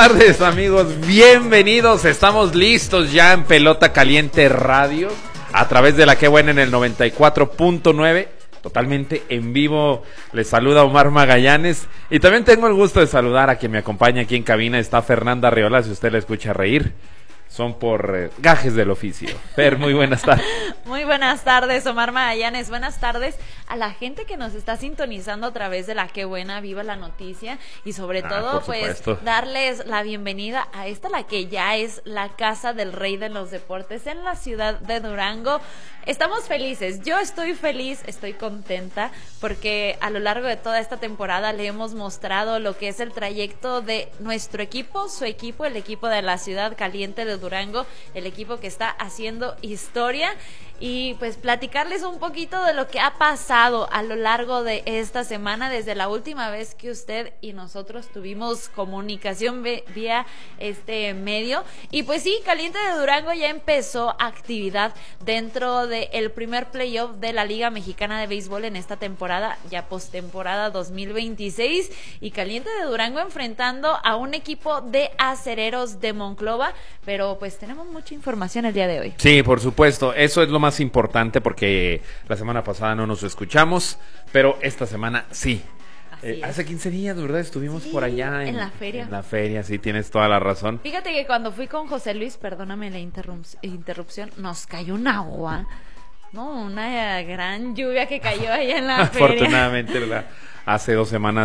tardes, amigos, bienvenidos. Estamos listos ya en Pelota Caliente Radio a través de la Que Buena en el 94.9, totalmente en vivo. Les saluda Omar Magallanes y también tengo el gusto de saludar a quien me acompaña aquí en cabina. Está Fernanda Arreola, si usted la escucha reír, son por gajes del oficio. Fer, muy buenas tardes. Muy buenas tardes, Omar Magallanes. Buenas tardes a la gente que nos está sintonizando a través de la Que Buena, viva la noticia. Y sobre todo, pues, darles la bienvenida a esta, la que ya es la casa del rey de los deportes en la ciudad de Durango. Estamos felices, yo estoy feliz, estoy contenta, porque a lo largo de toda esta temporada le hemos mostrado lo que es el trayecto de nuestro equipo, su equipo, el equipo de la ciudad caliente de Durango, el equipo que está haciendo historia, y pues platicarles un poquito de lo que ha pasado a lo largo de esta semana, desde la última vez que usted y nosotros tuvimos comunicación vía este medio. Y pues sí, Caliente de Durango ya empezó actividad dentro del primer playoff de la Liga Mexicana de Béisbol en esta temporada, ya postemporada 2026, y Caliente de Durango enfrentando a un equipo de Acereros de Monclova, pero pues tenemos mucha información el día de hoy. Sí, por supuesto, eso es lo más importante, porque la semana pasada no nos escuchamos, pero esta semana sí. Hace 15 días, ¿verdad? Estuvimos por allá en la feria. En la feria, sí, tienes toda la razón. Fíjate que cuando fui con José Luis, perdóname la interrupción, nos cayó un agua, ¿no? Una gran lluvia que cayó allá en la feria. Afortunadamente, ¿verdad? Hace 2 semanas